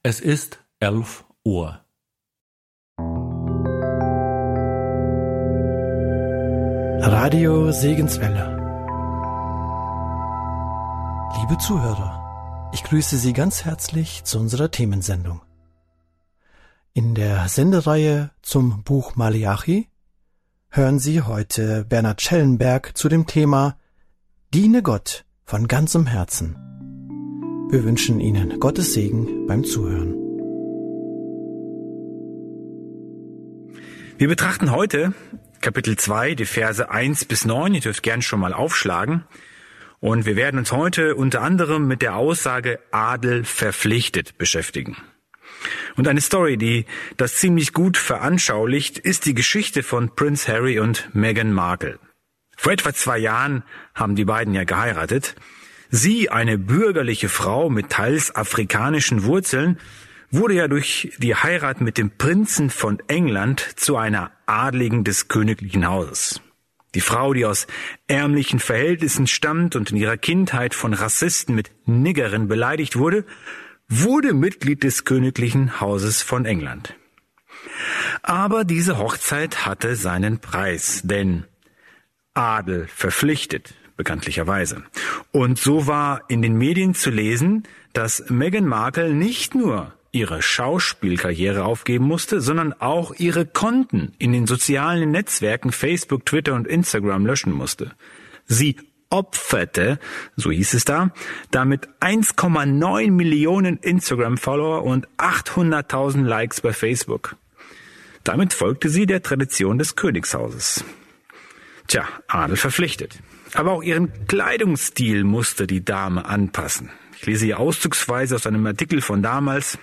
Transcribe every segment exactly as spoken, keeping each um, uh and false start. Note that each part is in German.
Es ist elf Uhr. Radio Segenswelle. Liebe Zuhörer, ich grüße Sie ganz herzlich zu unserer Themensendung. In der Sendereihe zum Buch Maleachi hören Sie heute Bernhard Schellenberg zu dem Thema Diene Gott von ganzem Herzen. Wir wünschen Ihnen Gottes Segen beim Zuhören. Wir betrachten heute Kapitel zwei, die Verse eins bis neun. Ihr dürft gern schon mal aufschlagen. Und wir werden uns heute unter anderem mit der Aussage Adel verpflichtet beschäftigen. Und eine Story, die das ziemlich gut veranschaulicht, ist die Geschichte von Prinz Harry und Meghan Markle. Vor etwa zwei Jahren haben die beiden ja geheiratet. Sie, eine bürgerliche Frau mit teils afrikanischen Wurzeln, wurde ja durch die Heirat mit dem Prinzen von England zu einer Adligen des königlichen Hauses. Die Frau, die aus ärmlichen Verhältnissen stammt und in ihrer Kindheit von Rassisten mit Niggerin beleidigt wurde, wurde Mitglied des königlichen Hauses von England. Aber diese Hochzeit hatte seinen Preis, denn Adel verpflichtet, bekanntlicherweise. Und so war in den Medien zu lesen, dass Meghan Markle nicht nur ihre Schauspielkarriere aufgeben musste, sondern auch ihre Konten in den sozialen Netzwerken Facebook, Twitter und Instagram löschen musste. Sie opferte, so hieß es da, damit eins Komma neun Millionen Instagram-Follower und achthunderttausend Likes bei Facebook. Damit folgte sie der Tradition des Königshauses. Tja, Adel verpflichtet. Aber auch ihren Kleidungsstil musste die Dame anpassen. Ich lese hier auszugsweise aus einem Artikel von damals.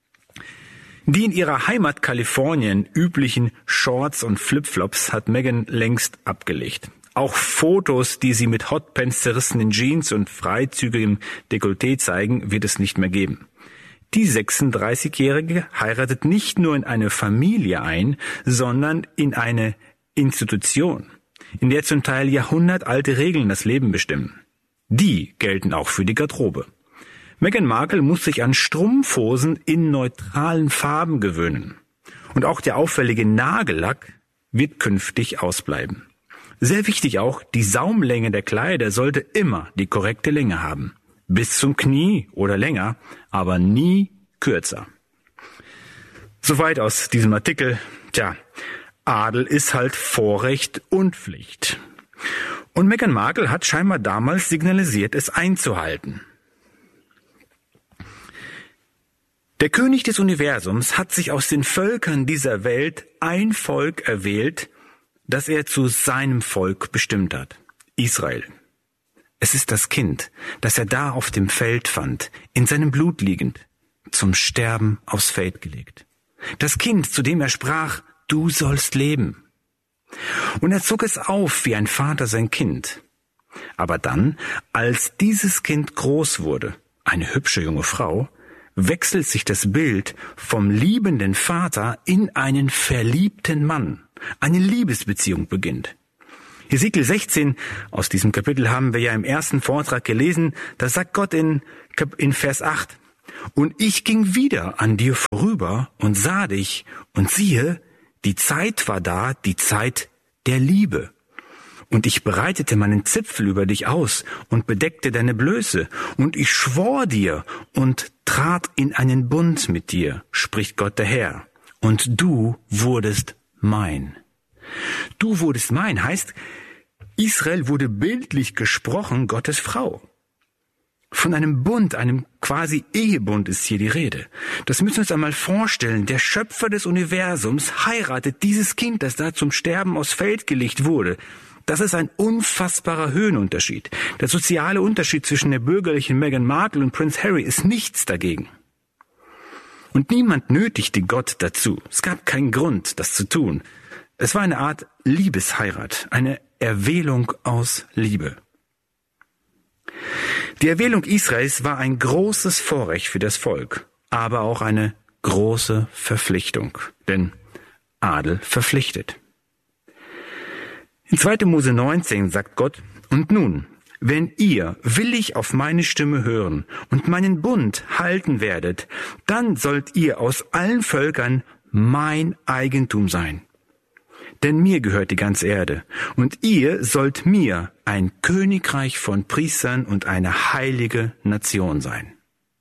Die in ihrer Heimat Kalifornien üblichen Shorts und Flipflops hat Meghan längst abgelegt. Auch Fotos, die sie mit Hotpants zerrissenen Jeans und freizügigem Dekolleté zeigen, wird es nicht mehr geben. Die sechsunddreißigjährige heiratet nicht nur in eine Familie ein, sondern in eine Institution, in der zum Teil jahrhundertalte Regeln das Leben bestimmen. Die gelten auch für die Garderobe. Meghan Markle muss sich an Strumpfhosen in neutralen Farben gewöhnen. Und auch der auffällige Nagellack wird künftig ausbleiben. Sehr wichtig auch, die Saumlänge der Kleider sollte immer die korrekte Länge haben. Bis zum Knie oder länger, aber nie kürzer. Soweit aus diesem Artikel. Tja, Adel ist halt Vorrecht und Pflicht. Und Meghan Markle hat scheinbar damals signalisiert, es einzuhalten. Der König des Universums hat sich aus den Völkern dieser Welt ein Volk erwählt, das er zu seinem Volk bestimmt hat. Israel. Es ist das Kind, das er da auf dem Feld fand, in seinem Blut liegend, zum Sterben aufs Feld gelegt. Das Kind, zu dem er sprach, du sollst leben. Und er zog es auf wie ein Vater sein Kind. Aber dann, als dieses Kind groß wurde, eine hübsche junge Frau, wechselt sich das Bild vom liebenden Vater in einen verliebten Mann. Eine Liebesbeziehung beginnt. Hesekiel sechzehn, aus diesem Kapitel haben wir ja im ersten Vortrag gelesen, da sagt Gott in, in Vers acht, und ich ging wieder an dir vorüber und sah dich, und siehe, die Zeit war da, die Zeit der Liebe. Und ich breitete meinen Zipfel über dich aus und bedeckte deine Blöße. Und ich schwor dir und trat in einen Bund mit dir, spricht Gott der Herr. Und du wurdest mein. Du wurdest mein heißt, Israel wurde bildlich gesprochen Gottes Frau. Von einem Bund, einem quasi Ehebund ist hier die Rede. Das müssen wir uns einmal vorstellen. Der Schöpfer des Universums heiratet dieses Kind, das da zum Sterben aufs Feld gelegt wurde. Das ist ein unfassbarer Höhenunterschied. Der soziale Unterschied zwischen der bürgerlichen Meghan Markle und Prinz Harry ist nichts dagegen. Und niemand nötigte Gott dazu. Es gab keinen Grund, das zu tun. Es war eine Art Liebesheirat, eine Erwählung aus Liebe. Die Erwählung Israels war ein großes Vorrecht für das Volk, aber auch eine große Verpflichtung, denn Adel verpflichtet. In zweiter Mose neunzehn sagt Gott, und nun, wenn ihr willig auf meine Stimme hören und meinen Bund halten werdet, dann sollt ihr aus allen Völkern mein Eigentum sein. Denn mir gehört die ganze Erde, und ihr sollt mir ein Königreich von Priestern und eine heilige Nation sein.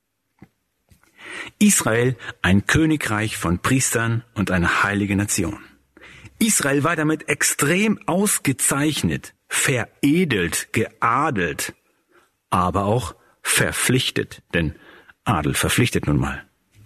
Israel, ein Königreich von Priestern und eine heilige Nation. Israel war damit extrem ausgezeichnet, veredelt, geadelt, aber auch verpflichtet, denn Adel verpflichtet nun mal.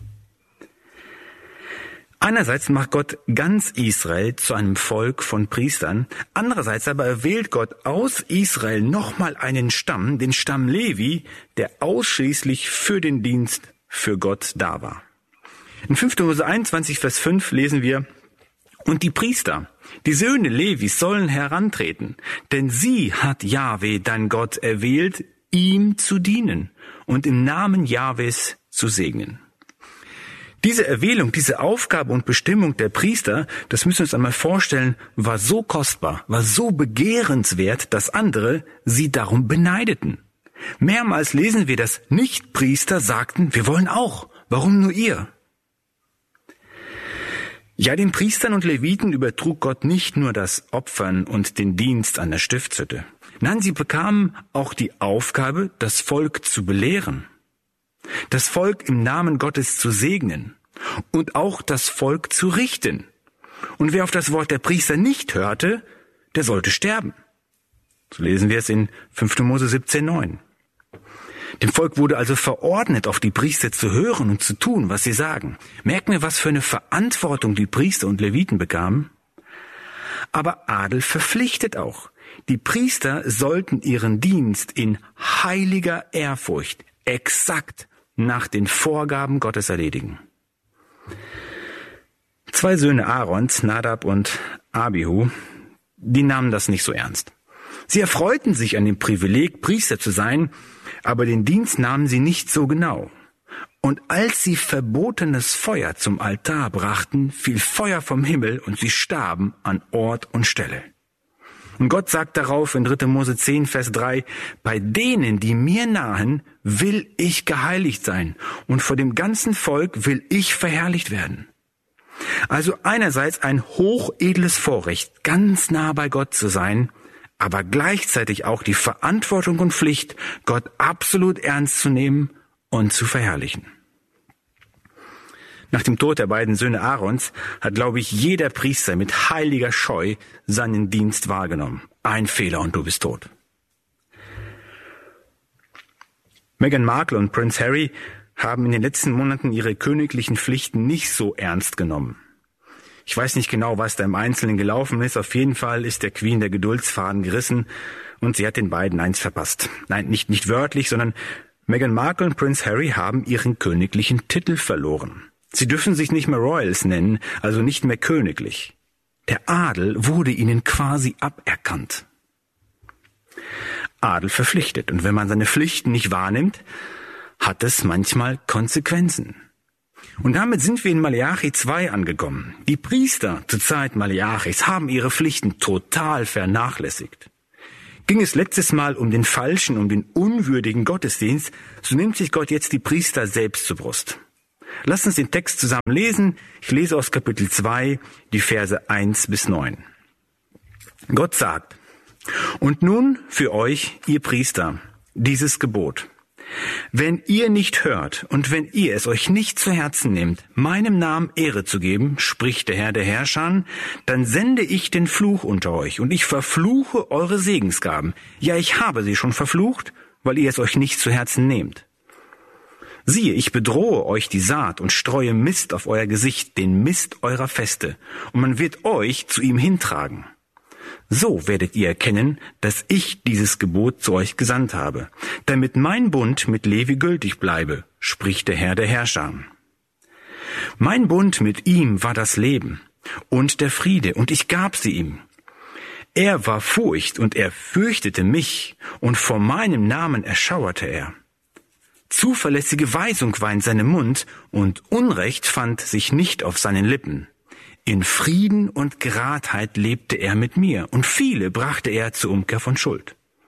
Einerseits macht Gott ganz Israel zu einem Volk von Priestern, andererseits aber erwählt Gott aus Israel nochmal einen Stamm, den Stamm Levi, der ausschließlich für den Dienst für Gott da war. In fünfter Mose einundzwanzig, Vers fünf lesen wir: Und die Priester, die Söhne Levis, sollen herantreten, denn sie hat Jahwe, dein Gott, erwählt, ihm zu dienen und im Namen Jahwes zu segnen. Diese Erwählung, diese Aufgabe und Bestimmung der Priester, das müssen wir uns einmal vorstellen, war so kostbar, war so begehrenswert, dass andere sie darum beneideten. Mehrmals lesen wir, dass Nichtpriester sagten, wir wollen auch, warum nur ihr? Ja, den Priestern und Leviten übertrug Gott nicht nur das Opfern und den Dienst an der Stiftshütte. Nein, sie bekamen auch die Aufgabe, das Volk zu belehren, das Volk im Namen Gottes zu segnen und auch das Volk zu richten. Und wer auf das Wort der Priester nicht hörte, der sollte sterben. So lesen wir es in fünfter Mose siebzehn, neun. Dem Volk wurde also verordnet, auf die Priester zu hören und zu tun, was sie sagen. Merken wir, was für eine Verantwortung die Priester und Leviten bekamen? Aber Adel verpflichtet auch. Die Priester sollten ihren Dienst in heiliger Ehrfurcht exakt nach den Vorgaben Gottes erledigen. Zwei Söhne Aarons, Nadab und Abihu, die nahmen das nicht so ernst. Sie erfreuten sich an dem Privileg, Priester zu sein, aber den Dienst nahmen sie nicht so genau. Und als sie verbotenes Feuer zum Altar brachten, fiel Feuer vom Himmel und sie starben an Ort und Stelle. Und Gott sagt darauf in dritter Mose zehn, Vers drei, bei denen, die mir nahen, will ich geheiligt sein und vor dem ganzen Volk will ich verherrlicht werden. Also einerseits ein hochedles Vorrecht, ganz nah bei Gott zu sein, aber gleichzeitig auch die Verantwortung und Pflicht, Gott absolut ernst zu nehmen und zu verherrlichen. Nach dem Tod der beiden Söhne Aarons hat, glaube ich, jeder Priester mit heiliger Scheu seinen Dienst wahrgenommen. Ein Fehler und du bist tot. Meghan Markle und Prince Harry haben in den letzten Monaten ihre königlichen Pflichten nicht so ernst genommen. Ich weiß nicht genau, was da im Einzelnen gelaufen ist. Auf jeden Fall ist der Queen der Geduldsfaden gerissen und sie hat den beiden eins verpasst. Nein, nicht, nicht wörtlich, sondern Meghan Markle und Prince Harry haben ihren königlichen Titel verloren. Sie dürfen sich nicht mehr Royals nennen, also nicht mehr königlich. Der Adel wurde ihnen quasi aberkannt. Adel verpflichtet, und wenn man seine Pflichten nicht wahrnimmt, hat es manchmal Konsequenzen. Und damit sind wir in Maleachi zwei angekommen. Die Priester zur Zeit Maleachis haben ihre Pflichten total vernachlässigt. Ging es letztes Mal um den falschen, um den unwürdigen Gottesdienst, so nimmt sich Gott jetzt die Priester selbst zur Brust. Lasst uns den Text zusammen lesen. Ich lese aus Kapitel zwei, die Verse eins bis neun. Gott sagt: Und nun für euch, ihr Priester, dieses Gebot. Wenn ihr nicht hört und wenn ihr es euch nicht zu Herzen nehmt, meinem Namen Ehre zu geben, spricht der Herr der Herrscher, dann sende ich den Fluch unter euch und ich verfluche eure Segensgaben. Ja, ich habe sie schon verflucht, weil ihr es euch nicht zu Herzen nehmt. Siehe, ich bedrohe euch die Saat und streue Mist auf euer Gesicht, den Mist eurer Feste, und man wird euch zu ihm hintragen. So werdet ihr erkennen, dass ich dieses Gebot zu euch gesandt habe, damit mein Bund mit Levi gültig bleibe, spricht der Herr der Herrscher. Mein Bund mit ihm war das Leben und der Friede, und ich gab sie ihm. Er war Furcht, und er fürchtete mich, und vor meinem Namen erschauerte er. Zuverlässige Weisung war in seinem Mund, und Unrecht fand sich nicht auf seinen Lippen. In Frieden und Geradheit lebte er mit mir, und viele brachte er zur Umkehr von Schuld.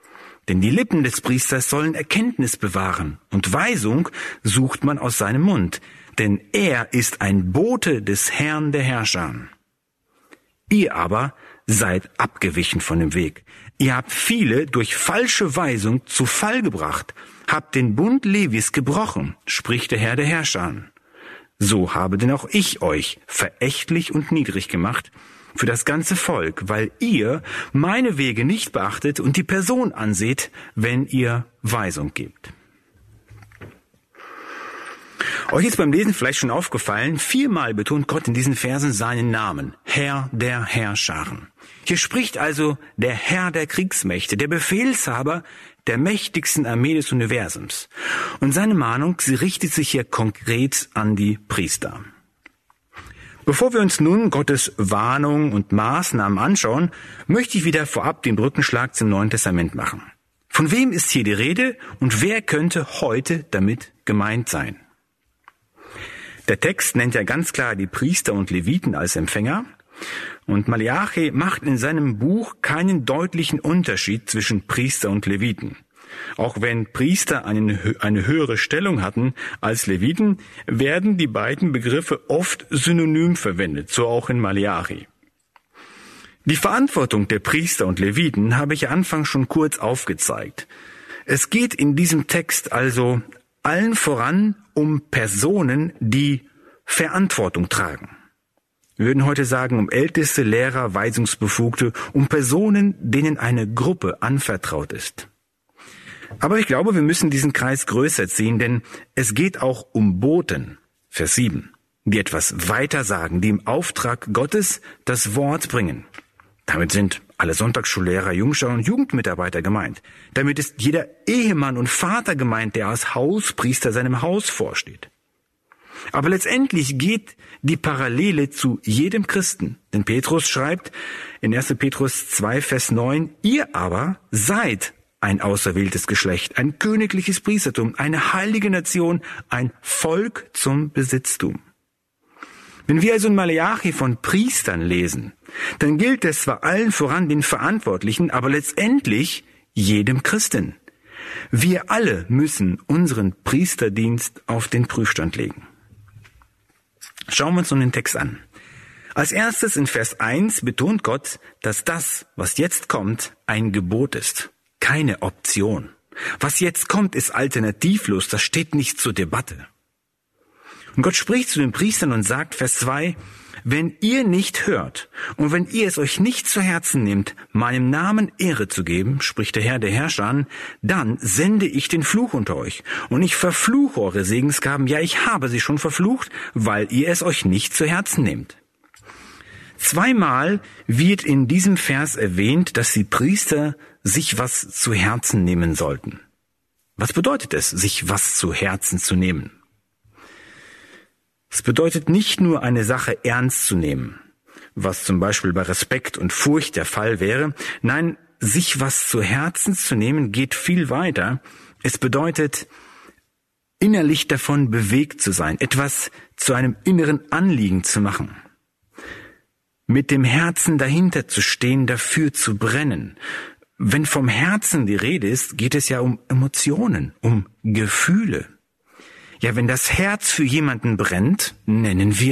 Denn die Lippen des Priesters sollen Erkenntnis bewahren, und Weisung sucht man aus seinem Mund, denn er ist ein Bote des Herrn der Herrscher. Ihr aber seid abgewichen von dem Weg. Ihr habt viele durch falsche Weisung zu Fall gebracht, habt den Bund Levis gebrochen, spricht der Herr der Herrscher. So habe denn auch ich euch verächtlich und niedrig gemacht für das ganze Volk, weil ihr meine Wege nicht beachtet und die Person anseht, wenn ihr Weisung gebt. Euch ist beim Lesen vielleicht schon aufgefallen, viermal betont Gott in diesen Versen seinen Namen, Herr der Herrscharen. Hier spricht also der Herr der Kriegsmächte, der Befehlshaber der mächtigsten Armee des Universums. Und seine Mahnung, sie richtet sich hier konkret an die Priester. Bevor wir uns nun Gottes Warnung und Maßnahmen anschauen, möchte ich wieder vorab den Brückenschlag zum Neuen Testament machen. Von wem ist hier die Rede und wer könnte heute damit gemeint sein? Der Text nennt ja ganz klar die Priester und Leviten als Empfänger. Und Maleachi macht in seinem Buch keinen deutlichen Unterschied zwischen Priester und Leviten. Auch wenn Priester eine, eine höhere Stellung hatten als Leviten, werden die beiden Begriffe oft synonym verwendet, so auch in Maleachi. Die Verantwortung der Priester und Leviten habe ich anfangs schon kurz aufgezeigt. Es geht in diesem Text also allen voran um Personen, die Verantwortung tragen. Wir würden heute sagen, um Älteste, Lehrer, Weisungsbefugte, um Personen, denen eine Gruppe anvertraut ist. Aber ich glaube, wir müssen diesen Kreis größer ziehen, denn es geht auch um Boten, Vers sieben, die etwas weitersagen, die im Auftrag Gottes das Wort bringen. Damit sind alle Sonntagsschullehrer, Jungschau und Jugendmitarbeiter gemeint. Damit ist jeder Ehemann und Vater gemeint, der als Hauspriester seinem Haus vorsteht. Aber letztendlich geht die Parallele zu jedem Christen. Denn Petrus schreibt in erster Petrus zwei, Vers neun, ihr aber seid ein auserwähltes Geschlecht, ein königliches Priestertum, eine heilige Nation, ein Volk zum Besitztum. Wenn wir also in Maleachi von Priestern lesen, dann gilt es zwar allen voran den Verantwortlichen, aber letztendlich jedem Christen. Wir alle müssen unseren Priesterdienst auf den Prüfstand legen. Schauen wir uns nun den Text an. Als erstes in Vers eins betont Gott, dass das, was jetzt kommt, ein Gebot ist, keine Option. Was jetzt kommt, ist alternativlos, das steht nicht zur Debatte. Und Gott spricht zu den Priestern und sagt, Vers zwei, wenn ihr nicht hört und wenn ihr es euch nicht zu Herzen nehmt, meinem Namen Ehre zu geben, spricht der Herr der Herrscher, dann sende ich den Fluch unter euch und ich verfluche eure Segensgaben, ja, ich habe sie schon verflucht, weil ihr es euch nicht zu Herzen nehmt. Zweimal wird in diesem Vers erwähnt, dass die Priester sich was zu Herzen nehmen sollten. Was bedeutet es, sich was zu Herzen zu nehmen? Es bedeutet nicht nur eine Sache ernst zu nehmen, was zum Beispiel bei Respekt und Furcht der Fall wäre. Nein, sich was zu Herzen zu nehmen geht viel weiter. Es bedeutet, innerlich davon bewegt zu sein, etwas zu einem inneren Anliegen zu machen. Mit dem Herzen dahinter zu stehen, dafür zu brennen. Wenn vom Herzen die Rede ist, geht es ja um Emotionen, um Gefühle. Ja, wenn das Herz für jemanden brennt, nennen wir